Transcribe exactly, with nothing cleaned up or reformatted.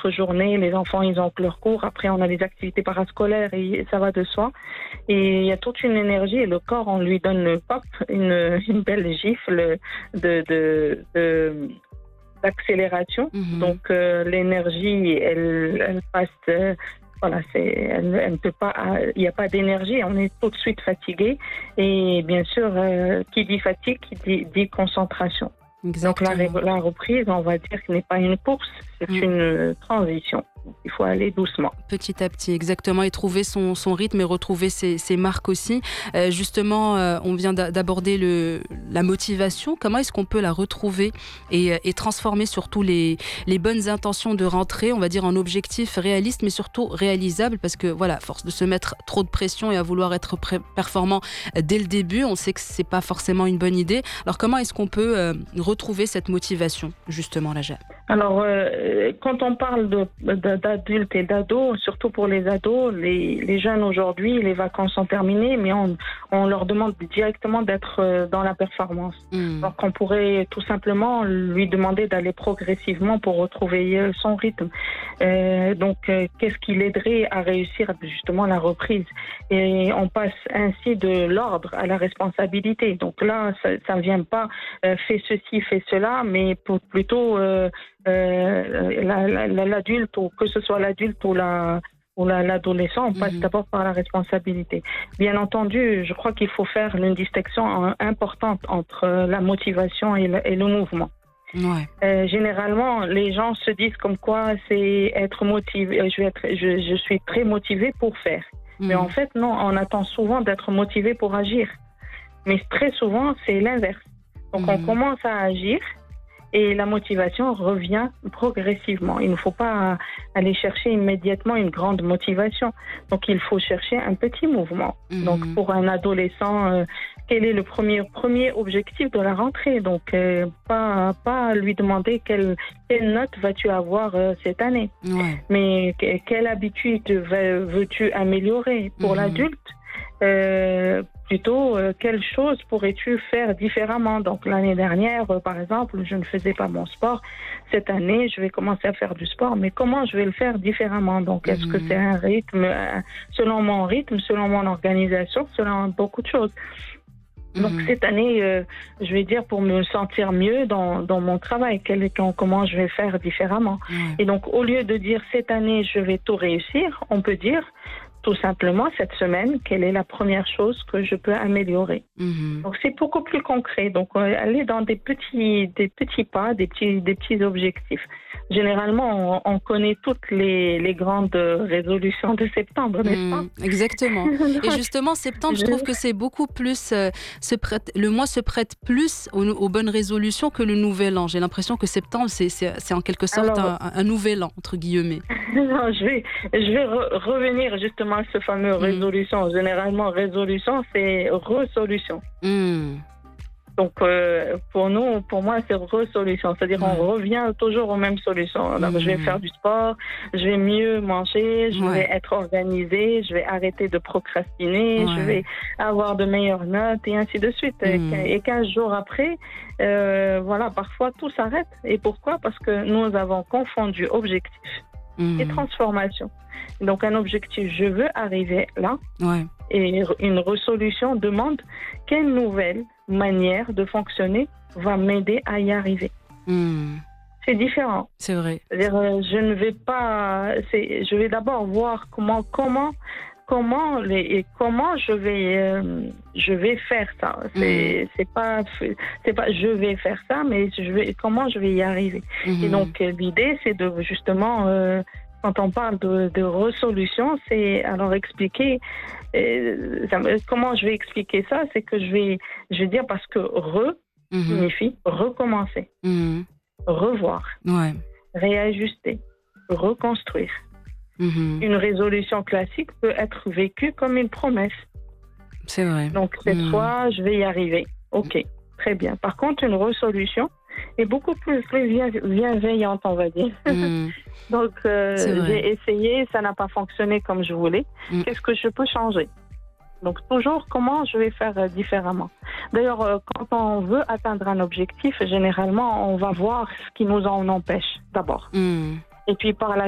notre journée, les enfants, ils ont leurs cours, après on a les activités parascolaires et ça va de soi. Et il y a toute une énergie et le corps, on lui donne pop, une, une belle gifle de, de, de d'accélération. Mmh. Donc euh, l'énergie, elle, elle passe... Euh, Voilà, c'est, elle, elle ne peut pas, il n'y a pas d'énergie, on est tout de suite fatigué. Et bien sûr, euh, qui dit fatigue, qui dit, dit concentration. Exactement. Donc la, la reprise, on va dire que n'est pas une course, c'est mmh. une transition. Il faut aller doucement. Petit à petit, exactement, et trouver son, son rythme et retrouver ses, ses marques aussi. Euh, justement, euh, on vient d'aborder le, la motivation. Comment est-ce qu'on peut la retrouver et, et transformer surtout les, les bonnes intentions de rentrée, on va dire en objectifs réalistes, mais surtout réalisables, parce que voilà, force de se mettre trop de pression et à vouloir être pré- performant dès le début, on sait que c'est pas forcément une bonne idée. Alors comment est-ce qu'on peut euh, retrouver cette motivation, justement, Laja? Alors, euh, quand on parle de, de, d'adultes et d'ados, surtout pour les ados, les, les jeunes aujourd'hui, les vacances sont terminées, mais on, on leur demande directement d'être dans la performance. Mmh. Donc, on pourrait tout simplement lui demander d'aller progressivement pour retrouver son rythme. Euh, donc, euh, qu'est-ce qui l'aiderait à réussir justement la reprise? Et on passe ainsi de l'ordre à la responsabilité. Donc là, ça ne vient pas euh, fais ceci, fais cela, mais pour, plutôt... Euh, Euh, la, la, l'adulte, ou que ce soit l'adulte ou, la, ou la, l'adolescent, on passe mmh. d'abord par la responsabilité. Bien entendu, je crois qu'il faut faire une distinction importante entre la motivation et le, et le mouvement. Ouais. Euh, généralement, les gens se disent comme quoi c'est être motivé. Je, vais être, je, je suis très motivé pour faire. Mmh. Mais en fait, non, on attend souvent d'être motivé pour agir. Mais très souvent, c'est l'inverse. Donc, mmh. on commence à agir. Et la motivation revient progressivement. Il ne faut pas aller chercher immédiatement une grande motivation. Donc, il faut chercher un petit mouvement. Mmh. Donc, pour un adolescent, euh, quel est le premier, premier objectif de la rentrée? Donc, euh, pas, pas lui demander quelle, quelle note vas-tu avoir euh, cette année. Ouais. Mais que, quelle habitude veux-tu améliorer? Pour mmh. l'adulte, euh, plutôt, euh, quelle chose pourrais-tu faire différemment? Donc, l'année dernière, euh, par exemple, je ne faisais pas mon sport. Cette année, je vais commencer à faire du sport, mais comment je vais le faire différemment? Donc, est-ce mmh. que c'est un rythme, euh, selon mon rythme, selon mon organisation, selon beaucoup de choses? Donc, mmh. cette année, euh, je vais dire pour me sentir mieux dans, dans mon travail, quel, comment je vais faire différemment. Mmh. Et donc, au lieu de dire cette année, je vais tout réussir, on peut dire tout simplement, cette semaine, quelle est la première chose que je peux améliorer? Mmh. Donc, c'est beaucoup plus concret. Donc, aller dans des petits, des petits pas, des petits, des petits objectifs. Généralement, on, on connaît toutes les, les grandes résolutions de septembre, n'est-ce pas? Mmh, exactement. Et justement, septembre, je trouve que c'est beaucoup plus... Euh, se prête, le mois se prête plus aux, aux bonnes résolutions que le nouvel an. J'ai l'impression que septembre, c'est, c'est, c'est en quelque sorte Alors, un, un nouvel an, entre guillemets. Non, je vais, je vais re- revenir justement à ce fameux mmh. résolution. Généralement, résolution, c'est resolution. Mmh. Donc, euh, pour nous, pour moi, c'est resolution. C'est-à-dire, mmh. on revient toujours aux mêmes solutions. Donc, mmh. je vais faire du sport, je vais mieux manger, je ouais. vais être organisée, je vais arrêter de procrastiner, ouais. je vais avoir de meilleures notes, et ainsi de suite. Mmh. Et quinze jours après, euh, voilà, parfois, tout s'arrête. Et pourquoi? Parce que nous avons confondu objectif et transformation. Donc, un objectif, je veux arriver là. Ouais. Et une résolution demande quelle nouvelle manière de fonctionner va m'aider à y arriver. Mmh. C'est différent. C'est vrai. C'est-à-dire, je ne vais pas... C'est, je vais d'abord voir comment... comment Comment, les, et comment je vais, euh, je vais faire ça. C'est, mmh. c'est, pas, c'est pas je vais faire ça, mais je vais, comment je vais y arriver. Mmh. Et donc, l'idée, c'est de justement, euh, quand on parle de, de résolution, c'est alors expliquer, euh, ça, comment je vais expliquer ça, c'est que je vais, je vais dire parce que re mmh. signifie recommencer, mmh. revoir, ouais. réajuster, reconstruire. Mmh. Une résolution classique peut être vécue comme une promesse. C'est vrai. Donc, cette mmh. fois, je vais y arriver. OK, mmh. très bien. Par contre, une résolution est beaucoup plus bienveillante, on va dire. Mmh. Donc, euh, j'ai essayé, ça n'a pas fonctionné comme je voulais. Mmh. Qu'est-ce que je peux changer? Donc, toujours, comment je vais faire euh, différemment. D'ailleurs, euh, quand on veut atteindre un objectif, généralement, on va voir ce qui nous en empêche, d'abord. Mmh. Et puis, par la